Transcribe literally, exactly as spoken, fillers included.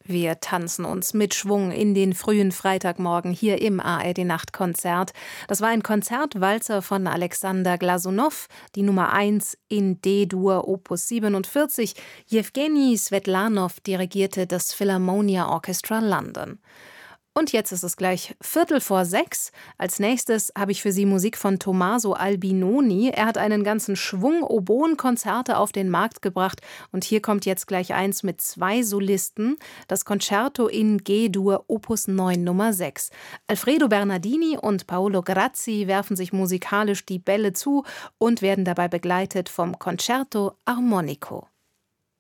Wir tanzen uns mit Schwung in den frühen Freitagmorgen hier im A R D-Nachtkonzert. Das war ein Konzertwalzer von Alexander Glasunow, die Nummer eins in D-Dur Opus siebenundvierzig. Jewgeni Swetlanow dirigierte das Philharmonia Orchestra London. Und jetzt ist es gleich Viertel vor sechs. Als nächstes habe ich für Sie Musik von Tommaso Albinoni. Er hat einen ganzen Schwung Oboenkonzerte auf den Markt gebracht. Und hier kommt jetzt gleich eins mit zwei Solisten. Das Concerto in G-Dur Opus neun Nummer sechs. Alfredo Bernardini und Paolo Grazzi werfen sich musikalisch die Bälle zu und werden dabei begleitet vom Concerto Armonico.